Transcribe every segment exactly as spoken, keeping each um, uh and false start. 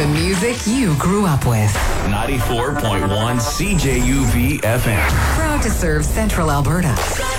The music you grew up with. ninety-four point one C J U V F M. Proud to serve Central Alberta.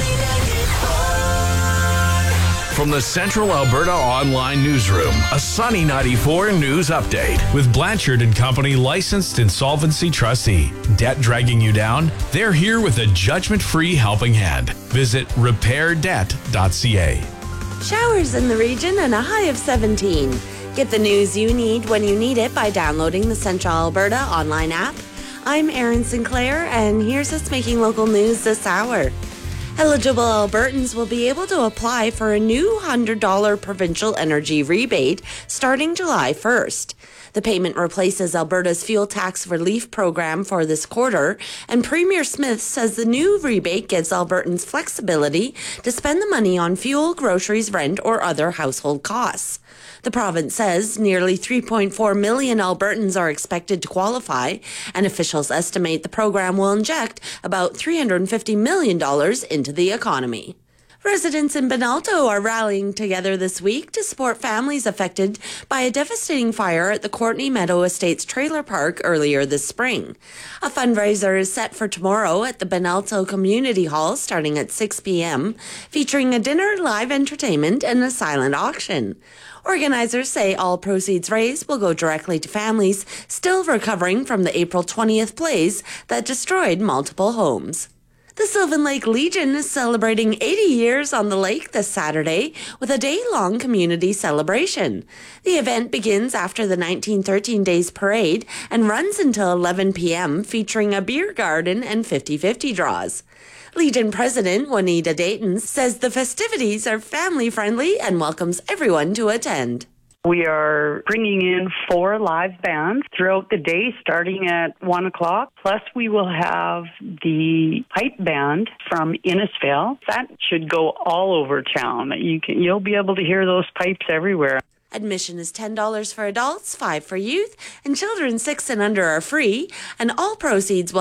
From the Central Alberta Online Newsroom, a Sunny ninety-four news update. With Blanchard and Company licensed insolvency trustee. Debt dragging you down? They're here with a judgment-free helping hand. Visit repair debt dot c a. Showers in the region and a high of seventeen. Get the news you need when you need it by downloading the Central Alberta online app. I'm Erin Sinclair, and here's what's making local news this hour. Eligible Albertans will be able to apply for a new one hundred dollars provincial energy rebate starting July first. The payment replaces Alberta's fuel tax relief program for this quarter, and Premier Smith says the new rebate gives Albertans flexibility to spend the money on fuel, groceries, rent, or other household costs. The province says nearly three point four million Albertans are expected to qualify, and officials estimate the program will inject about three hundred fifty million dollars into the economy. Residents in Benalto are rallying together this week to support families affected by a devastating fire at the Courtney Meadow Estates trailer park earlier this spring. A fundraiser is set for tomorrow at the Benalto Community Hall starting at six p.m., featuring a dinner, live entertainment, and a silent auction. Organizers say all proceeds raised will go directly to families still recovering from the April twentieth blaze that destroyed multiple homes. The Sylvan Lake Legion is celebrating eighty years on the lake this Saturday with a day-long community celebration. The event begins after the nineteen thirteen Days Parade and runs until eleven p.m., featuring a beer garden and fifty-fifty draws. Legion President Juanita Dayton says the festivities are family-friendly and welcomes everyone to attend. We are bringing in four live bands throughout the day, starting at one o'clock. Plus, we will have the pipe band from Innisfail. That should go all over town. You can, you'll be able to hear those pipes everywhere. Admission is ten dollars for adults, five dollars for youth, and children six and under are free, and all proceeds will